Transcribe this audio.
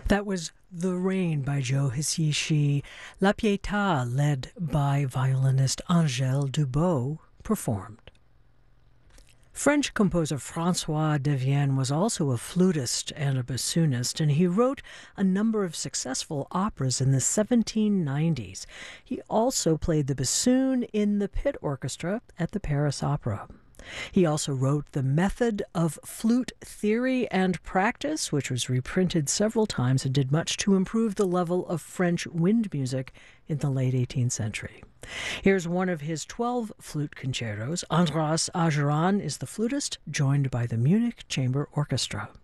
That was The Rain by Joe Hisaishi. La Pietà, led by violinist Angèle Dubos, performed. French composer François Devienne was also a flutist and a bassoonist, and he wrote a number of successful operas in the 1790s. He also played the bassoon in the pit orchestra at the Paris Opera. He also wrote The Method of Flute Theory and Practice, which was reprinted several times and did much to improve the level of French wind music in the late 18th century. Here's one of his 12 flute concertos. Andras Ageran is the flutist, joined by the Munich Chamber Orchestra.